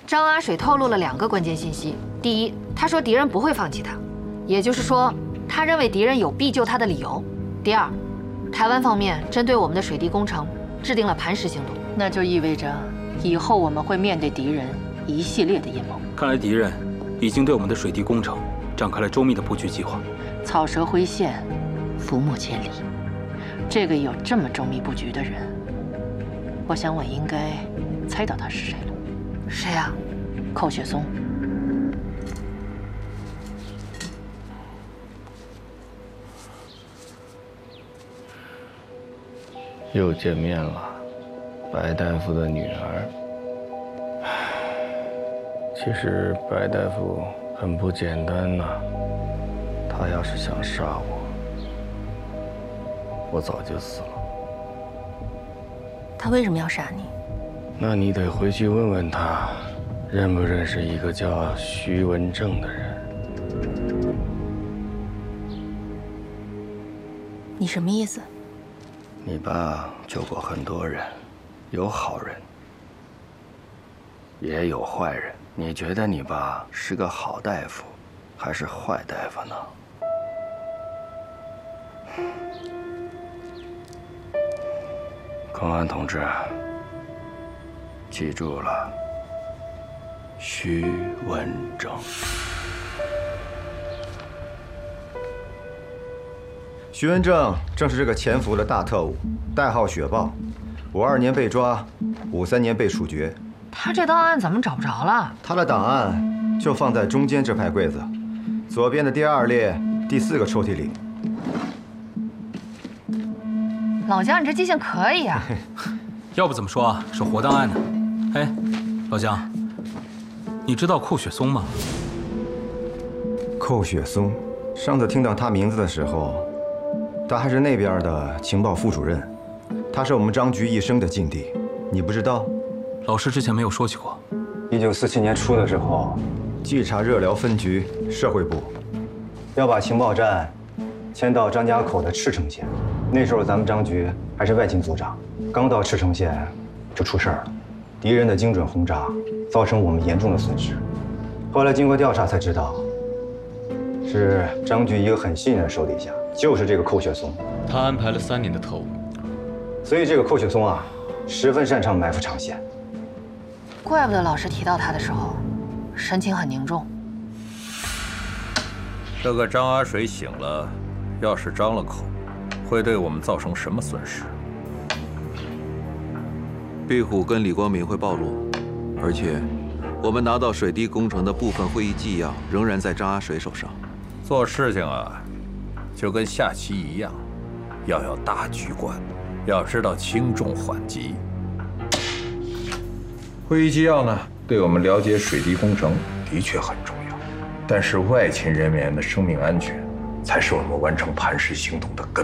张阿水透露了2个关键信息：第一，他说敌人不会放弃他，也就是说，他认为敌人有必救他的理由；第二，台湾方面针对我们的水地工程制定了磐石行动， 那就意味着以后我们会面对敌人一系列的阴谋。 看来敌人已经对我们的水地工程展开了周密的布局计划。 草蛇灰线，伏木千里。这个有这么周密布局的人，我想我应该猜到他是谁了。 谁呀？ 寇雪松。 又见面了，白大夫的女儿。其实白大夫很不简单呐，他要是想杀我，我早就死了。 他为什么要杀你？ 那你得回去问问他，认不认识一个叫徐文正的人。 你什么意思？ 你爸救过很多人，有好人，也有坏人。你觉得你爸是个好大夫，还是坏大夫呢？公安同志，记住了，徐文正。 徐文正正是这个潜伏的大特务，代号雪豹，52年被抓，53年被处决。 他这档案怎么找不着了？ 他的档案就放在中间这排柜子，左边的第2列第4个抽屉里。 老姜，你这记性可以啊！ 要不怎么说啊，是活档案呢？哎，老姜，你知道寇雪松吗？ 寇雪松，上次听到他名字的时候，他还是那边的情报副主任，他是我们张局一生的劲敌，你不知道？ 老师之前没有说起过。 1947年初的时候，稽查热辽分局社会部要把情报站迁到张家口的赤城县，那时候咱们张局还是外勤组长，刚到赤城县就出事儿了，敌人的精准轰炸造成我们严重的损失。后来经过调查才知道，是张局一个很信任的手底下，就是这个寇雪松。 他安排了3年的特务， 所以这个寇雪松啊，十分擅长埋伏长线。 怪不得老师提到他的时候，神情很凝重。 这个张阿水醒了，要是张了口，会对我们造成什么损失？ 壁虎跟李光明会暴露，而且我们拿到水滴工程的部分会议纪要仍然在张阿水手上。 做事情啊，就跟下棋一样，要有大局观，要知道轻重缓急。会议纪要呢，对我们了解水滴工程的确很重要，但是外勤人员的生命安全才是我们完成磐石行动的根本。